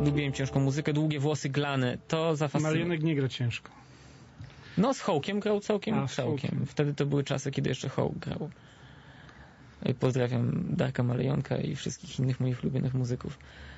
lubiłem ciężką muzykę, długie włosy, glany, to zafascynowało. Marionek nie gra ciężko. No z Hołkiem grał całkiem. Hołkiem. Wtedy to były czasy, kiedy jeszcze Hołk grał. Pozdrawiam Darka Malejonka i wszystkich innych moich ulubionych muzyków.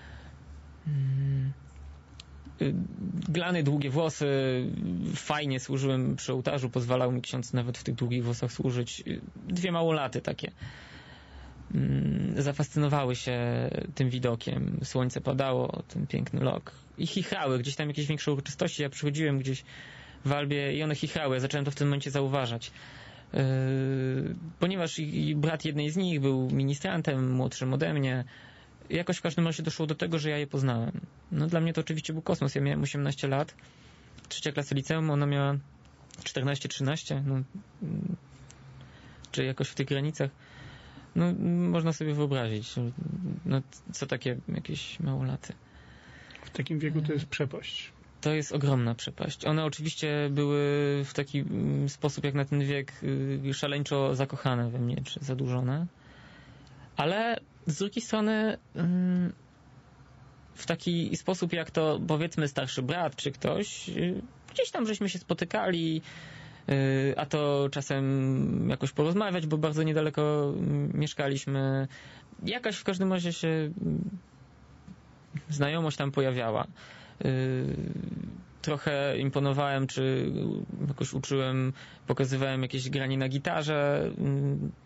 Glany, długie włosy, fajnie służyłem przy ołtarzu, pozwalał mi ksiądz nawet w tych długich włosach służyć. 2 małolaty takie. Zafascynowały się tym widokiem. Słońce padało, ten piękny lok. I chichrały, gdzieś tam jakieś większe uroczystości. Ja przychodziłem gdzieś w Albie i one chichrały. Ja zacząłem to w tym momencie zauważać. Ponieważ i brat jednej z nich był ministrantem, młodszym ode mnie, jakoś w każdym razie doszło do tego, że ja je poznałem. No dla mnie to oczywiście był kosmos. Ja miałem 18 lat, 3. klasa liceum, ona miała 14-13, no, czy jakoś w tych granicach. No, można sobie wyobrazić, no, co takie jakieś małolaty. W takim wieku to jest przepaść. To jest ogromna przepaść. One oczywiście były w taki sposób, jak na ten wiek, szaleńczo zakochane we mnie, czy zadłużone. Ale z drugiej strony w taki sposób, jak to powiedzmy starszy brat, czy ktoś, gdzieś tam żeśmy się spotykali, a to czasem jakoś porozmawiać, bo bardzo niedaleko mieszkaliśmy. Jakaś w każdym razie się znajomość tam pojawiała. Trochę imponowałem, czy jakoś uczyłem, pokazywałem jakieś granie na gitarze